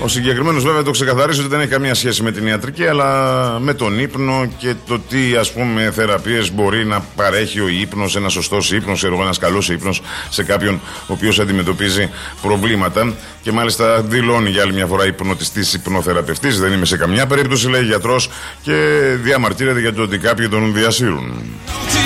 Ο συγκεκριμένος βέβαια το ξεκαθαρίζει ότι δεν έχει καμία σχέση με την ιατρική, αλλά με τον ύπνο και το τι, ας πούμε, θεραπείες μπορεί να παρέχει ο ύπνος, ένας σωστός ύπνος, ένας καλός ύπνος σε κάποιον ο οποίος αντιμετωπίζει προβλήματα. Και μάλιστα δηλώνει για άλλη μια φορά υπνοτιστής, υπνοθεραπευτής. Δεν είμαι σε καμιά περίπτωση, λέει, γιατρός, και διαμαρτύρεται για το ότι κάποιοι τον διασύρουν.